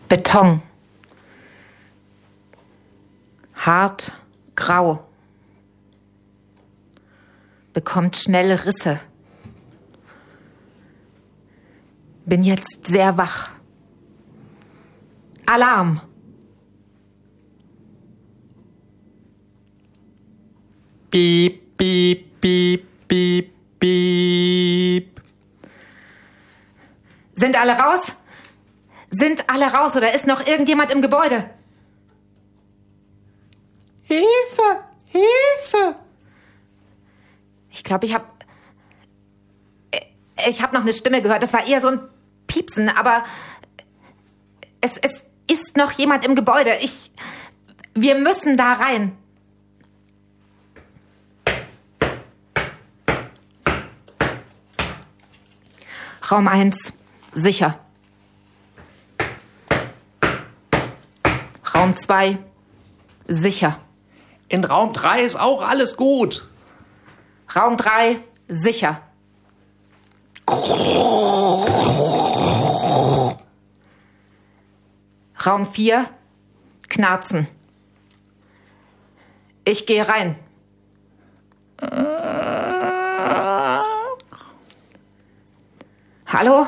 Beton. Hart, grau. Bekommt schnelle Risse. Bin jetzt sehr wach. Alarm! Piep, piep, piep, piep, piep. Sind alle raus? Sind alle raus oder ist noch irgendjemand im Gebäude? Hilfe! Hilfe! Ich glaube, ich habe noch eine Stimme gehört. Das war eher so ein Piepsen, aber es ist noch jemand im Gebäude. Wir müssen da rein. Raum 1, sicher. Raum 2, sicher. In Raum 3 ist auch alles gut. Raum 3, sicher. Raum 4, Knarzen. Ich gehe rein. Hallo?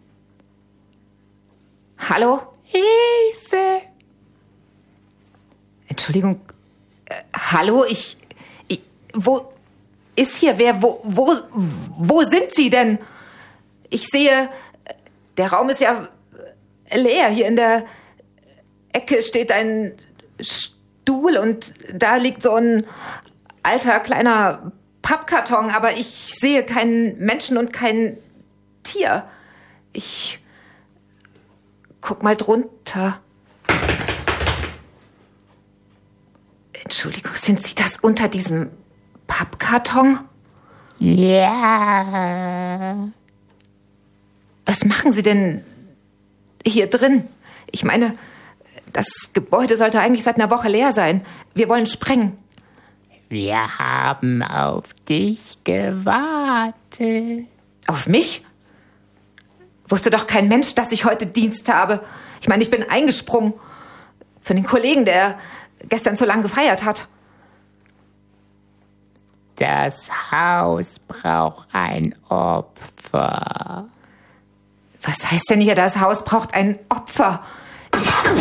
Hallo? Hilfe! Entschuldigung. Hallo? Wo ist hier wer? Wo sind Sie denn? Ich sehe, der Raum ist ja leer. Hier in der Ecke steht ein Stuhl und da liegt so ein alter, kleiner Pappkarton, aber ich sehe keinen Menschen und kein Tier. Ich guck mal drunter. Entschuldigung, sind Sie das unter diesem Pappkarton? Ja. Was machen Sie denn hier drin? Ich meine, das Gebäude sollte eigentlich seit einer Woche leer sein. Wir wollen sprengen. Wir haben auf dich gewartet. Auf mich? Wusste doch kein Mensch, dass ich heute Dienst habe. Ich meine, ich bin eingesprungen. Für den Kollegen, der gestern so lange gefeiert hat. Das Haus braucht ein Opfer. Was heißt denn hier, das Haus braucht ein Opfer?